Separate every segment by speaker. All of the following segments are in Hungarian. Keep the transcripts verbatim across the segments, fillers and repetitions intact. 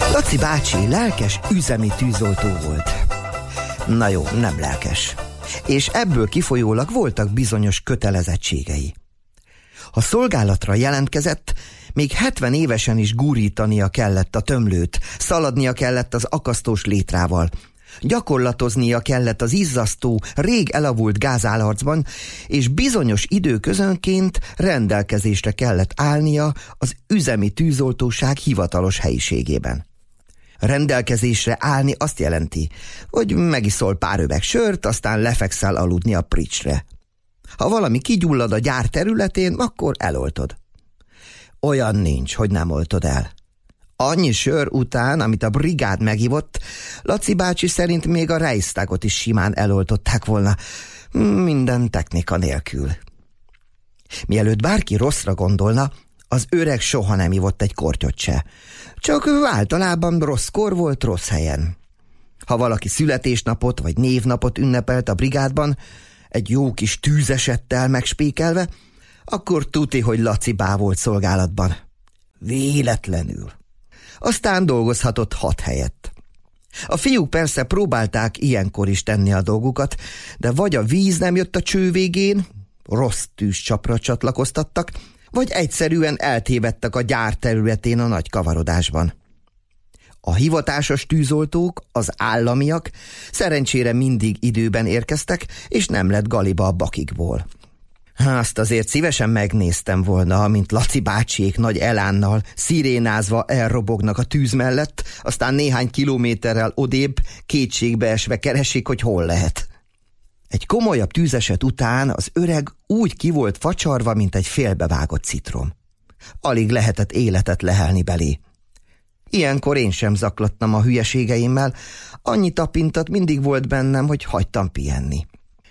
Speaker 1: Laci bácsi lelkes üzemi tűzoltó volt. Na jó, nem lelkes. És ebből kifolyólag voltak bizonyos kötelezettségei. Ha szolgálatra jelentkezett, még hetven évesen is gurítania kellett a tömlőt, szaladnia kellett az akasztós létrával, gyakorlatoznia kellett az izzasztó, rég elavult gázállarcban, és bizonyos időközönként rendelkezésre kellett állnia az üzemi tűzoltóság hivatalos helyiségében. Rendelkezésre állni azt jelenti, hogy megiszol pár üveg sört, aztán lefekszel aludni a pricsre. Ha valami kigyullad a gyár területén, akkor eloltod. Olyan nincs, hogy nem oltod el. Annyi sör után, amit a brigád megivott, Laci bácsi szerint még a Reichstagot is simán eloltották volna, minden technika nélkül. Mielőtt bárki rosszra gondolna, az öreg soha nem ivott egy kortyot se. Csak általában rosszkor volt rossz helyen. Ha valaki születésnapot vagy névnapot ünnepelt a brigádban, egy jó kis tűzesettel megspékelve, akkor tuti, hogy Laci bá volt szolgálatban. Véletlenül. Aztán dolgozhatott hat helyett. A fiúk persze próbálták ilyenkor is tenni a dolgukat, de vagy a víz nem jött a cső végén, rossz tűzcsapra csatlakoztattak, vagy egyszerűen eltévedtek a gyár területén a nagy kavarodásban. A hivatásos tűzoltók, az államiak szerencsére mindig időben érkeztek, és nem lett galiba a bakikból. Azt azért szívesen megnéztem volna, amint Laci bácsiék nagy elánnal, szirénázva elrobognak a tűz mellett, aztán néhány kilométerrel odébb kétségbeesve keresik, hogy hol lehet. Egy komolyabb tűzeset után az öreg úgy ki volt facsarva, mint egy félbevágott citrom. Alig lehetett életet lehelni belé. Ilyenkor én sem zaklattam a hülyeségeimmel, annyi tapintat mindig volt bennem, hogy hagytam pihenni.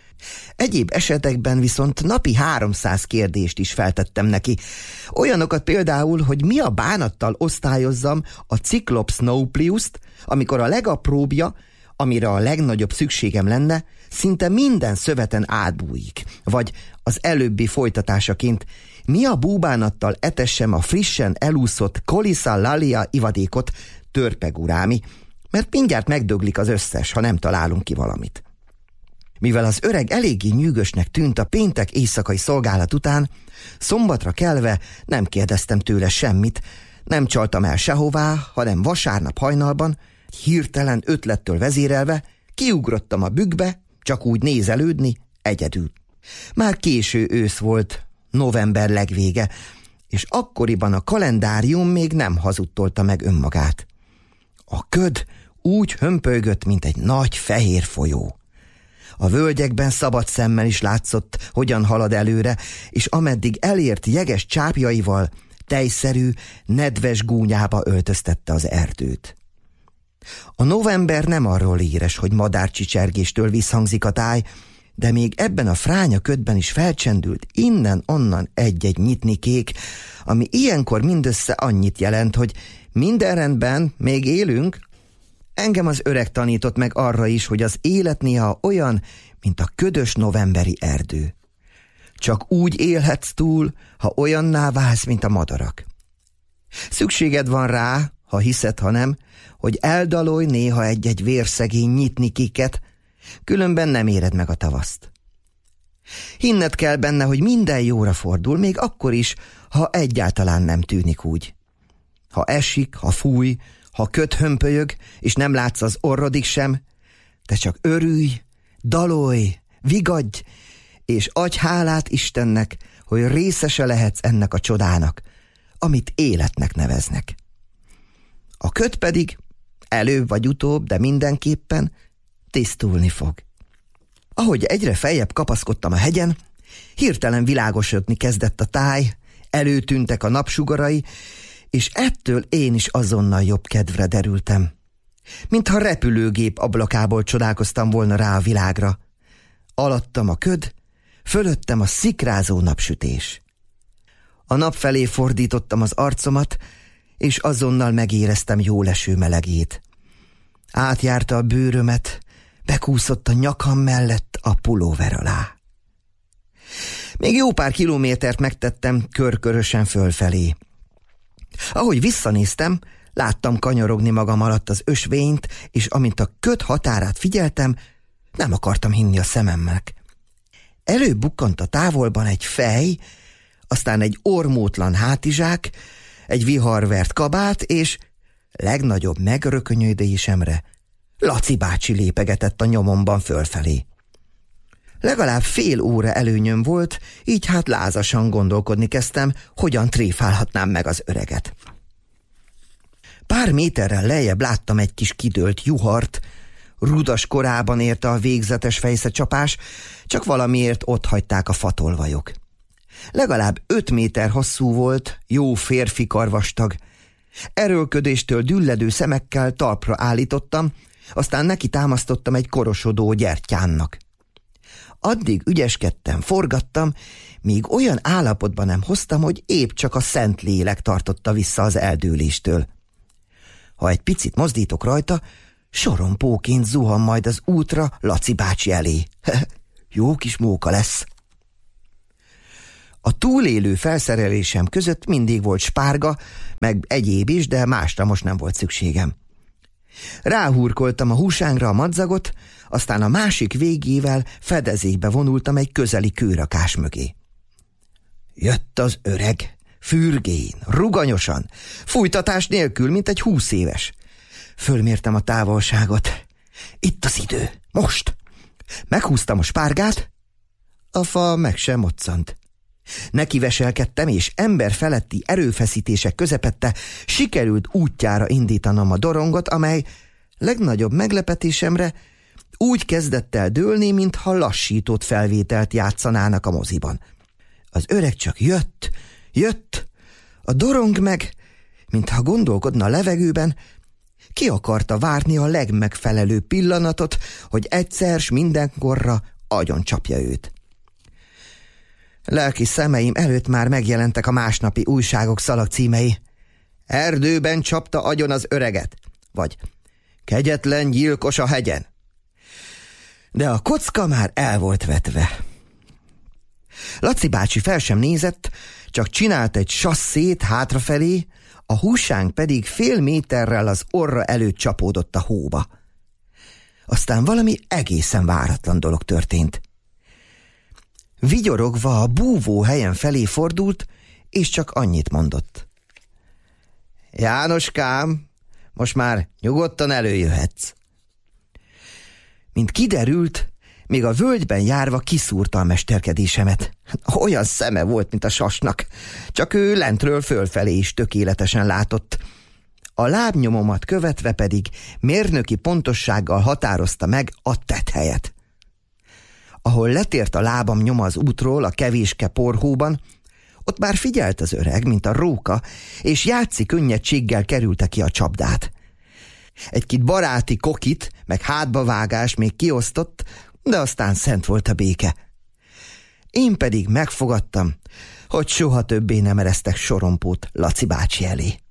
Speaker 1: Egyéb esetekben viszont napi háromszáz kérdést is feltettem neki. Olyanokat például, hogy mi a bánattal osztályozzam a Cyclops naupliust, amikor a legapróbbja, amire a legnagyobb szükségem lenne, szinte minden szöveten átbújik. Vagy az előbbi folytatásaként, mi a búbánattal etessem a frissen elúszott Colissa Lalia ivadékot, törpegurámi, mert mindjárt megdöglik az összes, ha nem találunk ki valamit. Mivel az öreg eléggé nyűgösnek tűnt a péntek éjszakai szolgálat után, szombatra kelve nem kérdeztem tőle semmit, nem csaltam el sehová, hanem vasárnap hajnalban, hirtelen ötlettől vezérelve, kiugrottam a bükkbe, csak úgy nézelődni, egyedül. Már késő ősz volt, november legvége, és akkoriban a kalendárium még nem hazudtolta meg önmagát. A köd úgy hömpölygött, mint egy nagy fehér folyó. A völgyekben szabad szemmel is látszott, hogyan halad előre, és ameddig elért jeges csápjaival, tejszerű, nedves gúnyába öltöztette az erdőt. A november nem arról íres, hogy madárcsicsergéstől visszhangzik a táj, de még ebben a fránya ködben is felcsendült innen-onnan egy-egy nyitnikék, ami ilyenkor mindössze annyit jelent, hogy minden rendben, még élünk. Engem az öreg tanított meg arra is, hogy az élet néha olyan, mint a ködös novemberi erdő. Csak úgy élhetsz túl, ha olyanná válsz, mint a madarak. Szükséged van rá, ha hiszed, ha nem, hogy eldalolj néha egy-egy vérszegény nyitnikiket, különben nem éred meg a tavaszt. Hinned kell benne, hogy minden jóra fordul, még akkor is, ha egyáltalán nem tűnik úgy. Ha esik, ha fúj, ha köd hömpölyög, és nem látsz az orrodig sem, te csak örülj, dalolj, vigadj, és adj hálát Istennek, hogy részese lehetsz ennek a csodának, amit életnek neveznek. A köd pedig előbb vagy utóbb, de mindenképpen tisztulni fog. Ahogy egyre feljebb kapaszkodtam a hegyen, hirtelen világosodni kezdett a táj, előtűntek a napsugarai, és ettől én is azonnal jobb kedvre derültem. Mintha repülőgép ablakából csodálkoztam volna rá a világra. Alattam a köd, fölöttem a szikrázó napsütés. A nap felé fordítottam az arcomat, és azonnal megéreztem jóleső melegét. Átjárta a bőrömet, bekúszott a nyakam mellett a pulóver alá. Még jó pár kilométert megtettem körkörösen fölfelé. Ahogy visszanéztem, Láttam kanyarogni magam alatt az ösvényt, és amint a köd határát figyeltem, nem akartam hinni a szememnek. Előbukkant a távolban egy fej, aztán egy ormótlan hátizsák, egy viharvert kabát, és legnagyobb megrökönyödésemre Laci bácsi lépegetett a nyomomban fölfelé. Legalább fél óra előnyöm volt, így hát lázasan gondolkodni kezdtem, hogyan tréfálhatnám meg az öreget. Pár méterrel lejjebb láttam egy kis kidőlt juhart, rudas korában érte a végzetes fejszecsapás, csak valamiért ott hagyták a fatolvajok. Legalább öt méter hosszú volt, jó férfi karvastag. Erőlködéstől dülledő szemekkel talpra állítottam, aztán neki támasztottam egy korosodó gyertyánnak. Addig ügyeskedtem, forgattam, míg olyan állapotban nem hoztam, hogy épp csak a szent lélek tartotta vissza az eldőléstől. Ha egy picit mozdítok rajta, sorompóként zuhan majd az útra Laci bácsi elé. Jó kis móka lesz. A túlélő felszerelésem között mindig volt spárga, meg egyéb is, de másra most nem volt szükségem. Ráhurkoltam a húsángra a madzagot, aztán a másik végével fedezékbe vonultam egy közeli kőrakás mögé. Jött az öreg, fürgén, ruganyosan, fújtatás nélkül, mint egy húsz éves. Fölmértem a távolságot. Itt az idő, most! Meghúztam a spárgát, a fa meg sem moccant. Nekiveselkedtem, és ember feletti erőfeszítések közepette sikerült útjára indítanom a dorongot, amely legnagyobb meglepetésemre úgy kezdett el dőlni, mintha lassított felvételt játszanának a moziban. Az öreg csak jött, jött, a dorong meg, mintha gondolkodna a levegőben, ki akarta várni a legmegfelelőbb pillanatot, hogy egyszer s mindenkorra agyoncsapja őt. Lelki szemeim előtt már megjelentek a másnapi újságok szalagcímei. Erdőben csapta agyon az öreget, vagy kegyetlen gyilkos a hegyen. De a kocka már el volt vetve. Laci bácsi fel sem nézett, csak csinált egy sasszét hátrafelé, a húsánk pedig fél méterrel az orra előtt csapódott a hóba. Aztán valami egészen váratlan dolog történt. Vigyorogva a búvó helyen felé fordult, és csak annyit mondott. Jánoskám, most már nyugodtan előjöhetsz. Mint kiderült, még a völgyben járva kiszúrta a mesterkedésemet. Olyan szeme volt, mint a sasnak, csak ő lentről fölfelé is tökéletesen látott. A lábnyomomat követve pedig mérnöki pontossággal határozta meg a tetthelyet. Ahol letért a lábam nyoma az útról a kevéske porhóban, ott már figyelt az öreg, mint a róka, és játszi könnyedséggel kerülte ki a csapdát. Egy-két baráti kokit, meg hátbavágás még kiosztott, de aztán szent volt a béke. Én pedig megfogadtam, hogy soha többé nem eresztek sorompót Laci bácsi elé.